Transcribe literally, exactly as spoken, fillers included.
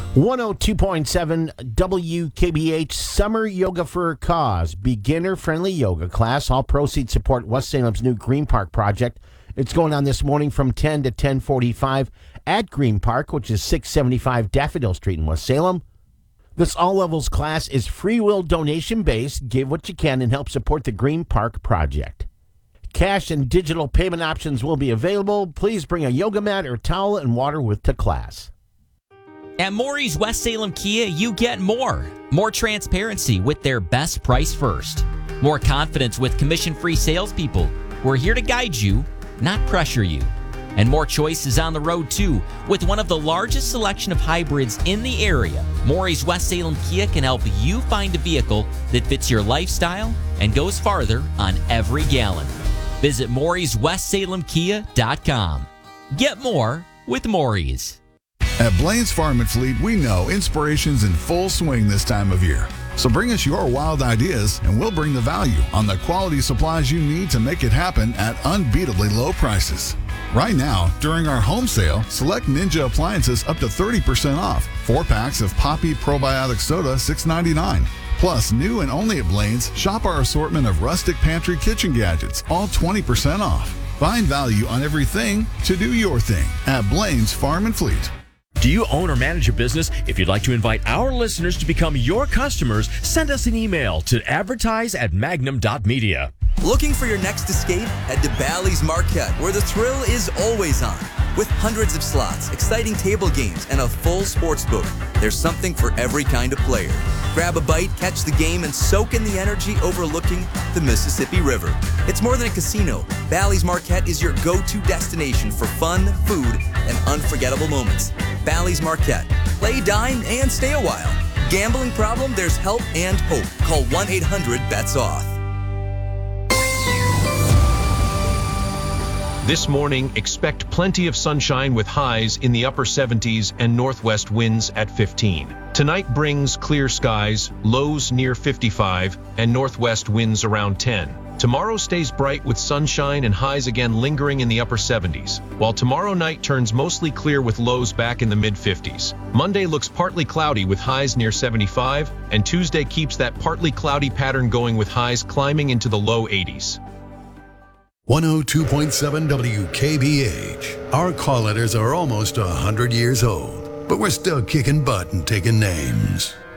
one oh two point seven W K B H Summer Yoga for a Cause. Beginner-friendly yoga class. All proceeds support West Salem's new Green Park project. It's going on this morning from ten to ten forty-five at Green Park, which is six seventy-five Daffodil Street in West Salem. This all-levels class is free will donation-based. Give what you can and help support the Green Park project. Cash and digital payment options will be available. Please bring a yoga mat or towel and water with to class. At Maury's West Salem Kia, you get more. More transparency with their best price first. More confidence with commission-free salespeople. We're here to guide you, not pressure you. And more choices on the road, too. With one of the largest selection of hybrids in the area, Maury's West Salem Kia can help you find a vehicle that fits your lifestyle and goes farther on every gallon. Visit Maury's West Salem Kia dot com. Get more with Maury's. At Blaine's Farm and Fleet, we know inspiration's in full swing this time of year. So bring us your wild ideas, and we'll bring the value on the quality supplies you need to make it happen at unbeatably low prices. Right now, during our home sale, select Ninja appliances up to thirty percent off. Four packs of Poppy Probiotic Soda, six ninety-nine. Plus, new and only at Blaine's, shop our assortment of rustic pantry kitchen gadgets, all twenty percent off. Find value on everything to do your thing at Blaine's Farm and Fleet. Do you own or manage a business? If you'd like to invite our listeners to become your customers, send us an email to advertise at magnum dot media. Looking for your next escape? Head to Bally's Marquette, where the thrill is always on. With hundreds of slots, exciting table games, and a full sports book, there's something for every kind of player. Grab a bite, catch the game, and soak in the energy overlooking the Mississippi River. It's more than a casino. Bally's Marquette is your go-to destination for fun, food, and unforgettable moments. Bally's Marquette. Play, dine, and stay a while. Gambling problem? There's help and hope. Call one eight hundred bets off. This morning, expect plenty of sunshine with highs in the upper seventies and northwest winds at fifteen. Tonight brings clear skies, lows near fifty-five, and northwest winds around ten. Tomorrow stays bright with sunshine and highs again lingering in the upper seventies, while tomorrow night turns mostly clear with lows back in the mid-fifties. Monday looks partly cloudy with highs near seventy-five, and Tuesday keeps that partly cloudy pattern going with highs climbing into the low eighties. one oh two point seven W K B H. Our call letters are almost one hundred years old, but we're still kicking butt and taking names.